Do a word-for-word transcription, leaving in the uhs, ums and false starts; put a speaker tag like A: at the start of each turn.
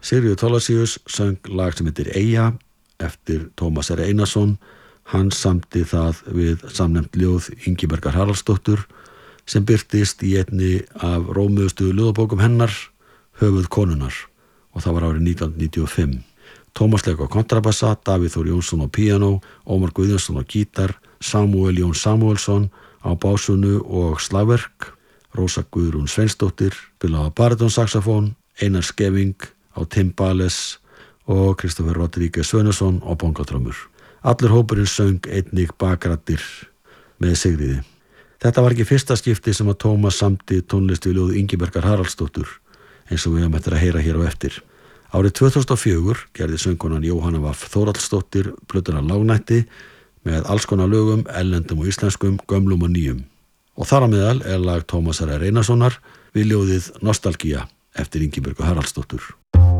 A: Sigríður Thorlacius söng lag sem heitir Eyja eftir Tómas R. Einarsson. Hann samdi það við samnefnt ljóð Ingibergar Haraldsdóttur sem birtist í einni af rómuðustu ljóðabókum hennar, Höfuð konunnar, og það var árið nítján hundruð níutíu og fimm. Tómas lék á kontrabassa, Davíð Þór Jónsson á píanó, Ómar Guðjónsson á gítar, Samúel Jón Samúelsson á básunu og slagverk, Rósa Guðrún Sveinsdóttir spilaði á barítónsaxófón, Einar Skeving á timbales og Kristoffer Rodríguez Svönesson á bongotrommur. Allur hópurinn söng einnig bakraddir með Sigríði. Þetta var ekki fyrsta skipti sem að Tómas samdi tónlist við ljóð Ingibergar Haraldsdóttur, eins og við höfum eftir að heyra hér á eftir. Árið tvö þúsund og fjögur gerði söngkonan Jóhanna Vaff Þórhallsdóttir plötuna Lágnætti með alls konar lögum, erlendum og íslenskum, gömlum og nýjum. Og þar á meðal er lag Tómasar R. Einarssonar við ljóðið Nostalgía eftir Ingibergu Haraldsdóttur.